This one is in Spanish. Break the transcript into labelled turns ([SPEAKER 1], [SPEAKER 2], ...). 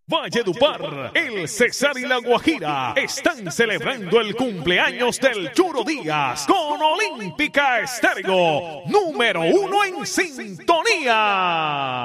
[SPEAKER 1] Valledupar, el Cesar y la Guajira están celebrando el cumpleaños del Churo Díaz con Olímpica Estéreo, número 1 en sintonía.